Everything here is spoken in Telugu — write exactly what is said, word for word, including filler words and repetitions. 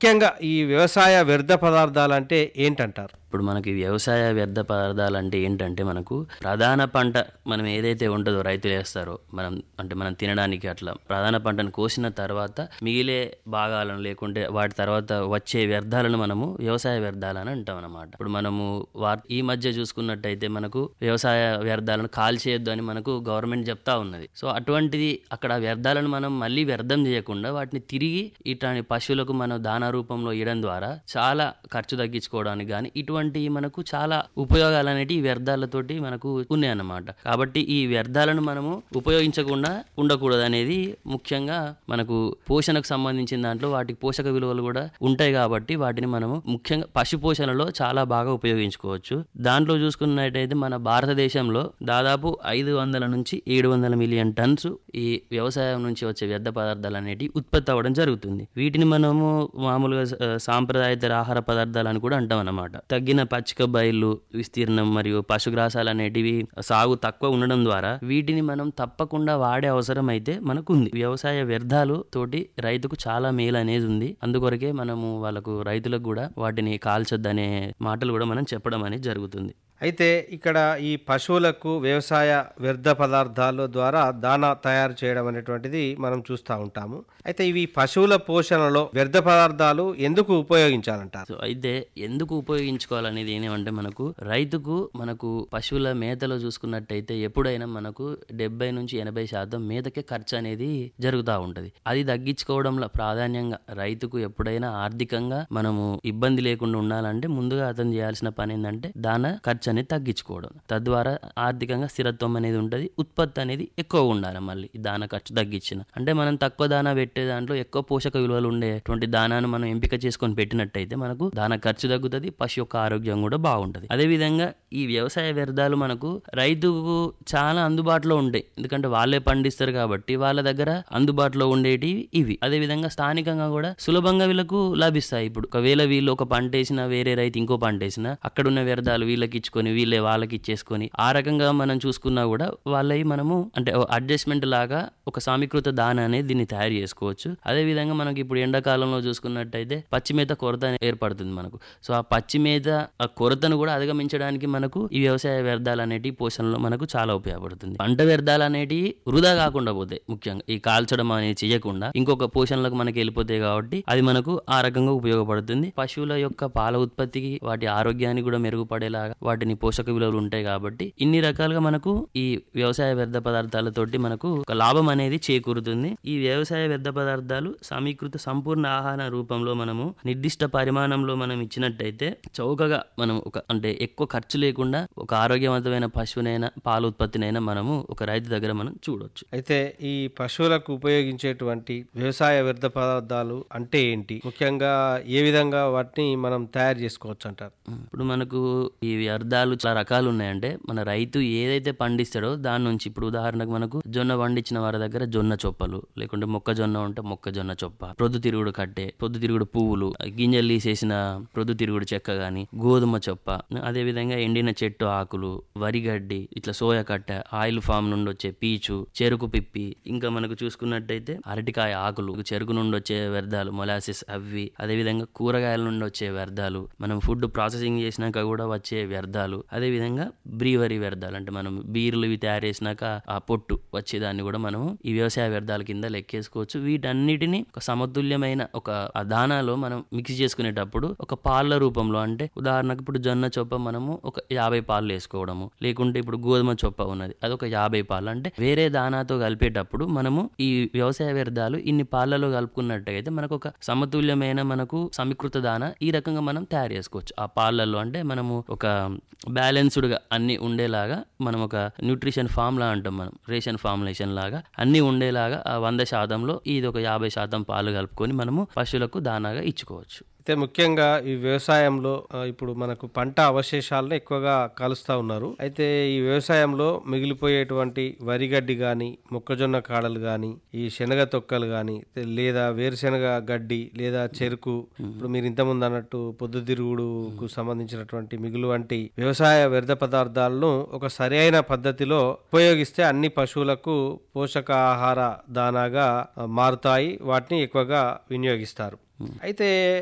ముఖ్యంగా ఈ వ్యవసాయ వ్యర్థ పదార్థాలంటే ఏంటంటారు? ఇప్పుడు మనకి వ్యవసాయ వ్యర్థ పదార్థాలు అంటే ఏంటంటే మనకు ప్రధాన పంట మనం ఏదైతే ఉంటుందో రైతులు వేస్తారో మనం అంటే మనం తినడానికి అట్లా ప్రధాన పంటను కోసిన తర్వాత మిగిలే భాగాలను లేకుంటే వాటి తర్వాత వచ్చే వ్యర్థాలను మనము వ్యవసాయ వ్యర్థాలని అంటాం అన్నమాట. ఇప్పుడు మనము వా ఈ మధ్య చూసుకున్నట్టయితే మనకు వ్యవసాయ వ్యర్థాలను కాల్చేయొద్దు అని మనకు గవర్నమెంట్ చెప్తా ఉన్నది. సో అటువంటిది అక్కడ వ్యర్థాలను మనం మళ్ళీ వ్యర్థం చేయకుండా వాటిని తిరిగి ఇట్లాంటి పశువులకు మనం దానా రూపంలో ఇవ్వడం ద్వారా చాలా ఖర్చు తగ్గించుకోవడానికి కానీ ఇటువంటి మనకు చాలా ఉపయోగాలు అనేవి ఈ వ్యర్థాలతోటి మనకు ఉన్నాయన్నమాట. కాబట్టి ఈ వ్యర్థాలను మనము ఉపయోగించకుండా ఉండకూడదు అనేది ముఖ్యంగా మనకు పోషణకు సంబంధించిన దాంట్లో వాటికి పోషక విలువలు కూడా ఉంటాయి కాబట్టి వాటిని మనము ముఖ్యంగా పశు పోషణలో చాలా బాగా ఉపయోగించుకోవచ్చు. దాంట్లో చూసుకున్నట్టయితే మన భారతదేశంలో దాదాపు ఐదు వందల నుంచి ఏడు వందల మిలియన్ టన్స్ ఈ వ్యవసాయం నుంచి వచ్చే వ్యర్థ పదార్థాలు అనేవి ఉత్పత్తి అవ్వడం జరుగుతుంది. వీటిని మనము మామూలుగా సాంప్రదాయేతర ఆహార పదార్థాలు అని కూడా అంటాం అన్నమాట. తగ్గిన పచ్చిక బయళ్ళు విస్తీర్ణం మరియు పశుగ్రాసాలు అనేటివి సాగు తక్కువ ఉండడం ద్వారా వీటిని మనం తప్పకుండా వాడే అవసరం అయితే మనకు ఉంది. వ్యవసాయ వ్యర్థాలు తోటి రైతుకు చాలా మేలు అనేది ఉంది. అందుకొరకే మనము వాళ్ళకు రైతులకు కూడా వాటిని కాల్చొద్దనే మాటలు కూడా మనం చెప్పడం అనేది జరుగుతుంది. అయితే ఇక్కడ ఈ పశువులకు వ్యవసాయ వ్యర్థ పదార్థాల ద్వారా దానా తయారు చేయడం అనేటువంటిది మనం చూస్తూ ఉంటాము. అయితే ఇవి పశువుల పోషణలో వ్యర్థ పదార్థాలు ఎందుకు ఉపయోగించాలంటారు? సో అయితే ఎందుకు ఉపయోగించుకోవాలనేది ఏమంటే మనకు రైతుకు మనకు పశువుల మేతలో చూసుకున్నట్టయితే ఎప్పుడైనా మనకు డెబ్బై నుంచి ఎనభై శాతం మేతకే ఖర్చు అనేది జరుగుతూ ఉంటది. అది తగ్గించుకోవడంలో ప్రాధాన్యంగా రైతుకు ఎప్పుడైనా ఆర్థికంగా మనము ఇబ్బంది లేకుండా ఉండాలంటే ముందుగా అతను చేయాల్సిన పని ఏంటంటే దానా ఖర్చు అనేది తగ్గించుకోవడం. తద్వారా ఆర్థికంగా స్థిరత్వం అనేది ఉంటుంది. ఉత్పత్తి అనేది ఎక్కువ ఉండాలి. మళ్ళీ దానా ఖర్చు తగ్గించిన అంటే మనం తక్కువ దానా పెట్టే దాంట్లో ఎక్కువ పోషక విలువలు ఉండేటువంటి దానాను మనం ఎంపిక చేసుకొని పెట్టినట్టయితే మనకు దానా ఖర్చు తగ్గుతుంది, పశు యొక్క ఆరోగ్యం కూడా బాగుంటుంది. అదేవిధంగా ఈ వ్యవసాయ వ్యర్థాలు మనకు రైతుకు చాలా అందుబాటులో ఉంటాయి. ఎందుకంటే వాళ్ళే పండిస్తారు కాబట్టి వాళ్ళ దగ్గర అందుబాటులో ఉండేటివి ఇవి. అదేవిధంగా స్థానికంగా కూడా సులభంగా వీళ్ళకు లభిస్తాయి. ఇప్పుడు ఒకవేళ వీళ్ళు ఒక పంట వేసినా వేరే రైతు ఇంకో పంట వేసినా అక్కడున్న వ్యర్థాలు వీళ్ళకి ఇచ్చుకొని వీళ్ళే వాళ్ళకి ఇచ్చేసుకొని ఆ రకంగా మనం చూసుకున్నా కూడా వాళ్ళవి మనము అంటే అడ్జస్ట్మెంట్ లాగా ఒక సమీకృత దాన అనేది దీన్ని తయారు చేసుకోవచ్చు. అదే విధంగా మనకి ఇప్పుడు ఎండాకాలంలో చూసుకున్నట్టయితే పచ్చిమేత కొరత ఏర్పడుతుంది మనకు. సో ఆ పచ్చిమేత ఆ కొరతను కూడా అధిగమించడానికి మనకు ఈ వ్యవసాయ వ్యర్థాలు అనేటి పోషణలో మనకు చాలా ఉపయోగపడుతుంది. పంట వ్యర్థాలు అనేటివి వృధా కాకుండా పోతాయి. ముఖ్యంగా ఈ కాల్చడం అనేది చేయకుండా ఇంకొక పోషణలకు మనకి వెళ్ళిపోతాయి కాబట్టి అది మనకు ఆ రకంగా ఉపయోగపడుతుంది. పశువుల యొక్క పాల ఉత్పత్తికి వాటి ఆరోగ్యాన్ని కూడా మెరుగుపడేలాగా వాటిని పోషక విలువలు ఉంటాయి కాబట్టి ఇన్ని రకాలుగా మనకు ఈ వ్యవసాయ వ్యర్థ పదార్థాలతోటి మనకు ఒక లాభం అనేది చేకూరుతుంది. ఈ వ్యవసాయ వ్యర్థ పదార్థాలు సమీకృత సంపూర్ణ ఆహార రూపంలో మనము నిర్దిష్ట పరిమాణంలో మనం ఇచ్చినట్టయితే చౌకగా మనం ఒక అంటే ఎక్కువ ఖర్చు లేకుండా ఒక ఆరోగ్యవంతమైన పశువునైనా పాల ఉత్పత్తినైనా మనము ఒక రైతు దగ్గర మనం చూడొచ్చు. అయితే ఈ పశువులకు ఉపయోగించేటువంటి వ్యవసాయ వ్యర్థ పదార్థాలు అంటే ఏంటి? ముఖ్యంగా ఏ విధంగా వాటిని మనం తయారు చేసుకోవచ్చు అంటారు? ఇప్పుడు మనకు ఈ వ్యర్థాలు చాలా రకాలు ఉన్నాయంటే మన రైతు ఏదైతే పండిస్తాడో దాని నుంచి ఇప్పుడు ఉదాహరణకు మనకు జొన్న పండించిన వారి దగ్గర జొన్న చొప్పలు, లేకుంటే మొక్కజొన్న ఉంటే మొక్కజొన్న చొప్ప, ప్రొద్దుతిరుగుడు కట్టె, ప్రొద్దుతిరుగుడు పువ్వులు, గింజలు తీసేసిన ప్రొద్దుతిరుగుడు చెక్క గాని, గోధుమ చొప్ప, అదే విధంగా ఎండిన చెట్టు ఆకులు, వరిగడ్డి, ఇట్లా సోయా కట్టె, ఆయిల్ ఫామ్ నుండి వచ్చే పీచు, చెరుకు పిప్పి, ఇంకా మనకు చూసుకున్నట్టయితే అరటికాయ ఆకులు, చెరుకు నుండి వచ్చే వ్యర్థాలు మొలాసిస్ అవి, అదే విధంగా కూరగాయల నుండి వచ్చే వ్యర్థాలు, మనం ఫుడ్ ప్రాసెసింగ్ చేసినాక కూడా వచ్చే వ్యర్థాలు, అదే విధంగా బ్రీవరీ వ్యర్థాలు అంటే మనం బీర్లు ఇవి తయారు చేసినాక ఆ పొట్టు వచ్చేదాన్ని కూడా మనం ఈ వ్యవసాయ వ్యర్థాల కింద లెక్కేసుకోవచ్చు. వీటన్నిటిని ఒక సమతుల్యమైన ఒక దానాలో మనం మిక్స్ చేసుకునేటప్పుడు ఒక పాల రూపంలో అంటే ఉదాహరణకు ఇప్పుడు జొన్న చొప్ప మనము ఒక యాభై పాలు వేసుకోవడము, లేకుంటే ఇప్పుడు గోధుమ చొప్ప ఉన్నది అది ఒక యాభై పాలు అంటే వేరే దానాతో కలిపేటప్పుడు మనము ఈ వ్యవసాయ వ్యర్థాలు ఇన్ని పాలలో కలుపుకున్నట్టయితే మనకు ఒక సమతుల్యమైన మనకు సమీకృత దాన ఈ రకంగా మనం తయారు చేసుకోవచ్చు. ఆ పాలలో అంటే మనము ఒక బ్యాలెన్స్డ్ గా అన్ని ఉండేలాగా మనం ఒక న్యూట్రిషన్ ఫార్ములా అంటాం, మనం రేషన్ ఫార్ములేషన్ లాగా అన్ని ఉండేలాగా ఆ వంద శాతంలో ఇది ఒక యాభై శాతం పాలు కలుపుకొని మనము పశువులకు దానాగా ఇచ్చుకోవచ్చు. అయితే ముఖ్యంగా ఈ వ్యవసాయంలో ఇప్పుడు మనకు పంట అవశేషాలను ఎక్కువగా కలుస్తూ ఉన్నారు. అయితే ఈ వ్యవసాయంలో మిగిలిపోయేటువంటి వరిగడ్డి కానీ, మొక్కజొన్న కాడలు కానీ, ఈ శనగ తొక్కలు కానీ, లేదా వేరుశెనగ గడ్డి లేదా చెరుకు, ఇప్పుడు మీరు ఇంతకుముందు అన్నట్టు పొద్దుతిరుగుడుకు సంబంధించినటువంటి మిగులు వంటి వ్యవసాయ వ్యర్థ పదార్థాలను ఒక సరైన పద్ధతిలో ఉపయోగిస్తే అన్ని పశువులకు పోషకాహార దానాగా మారుతాయి. వాటిని ఎక్కువగా వినియోగిస్తారు. అయితే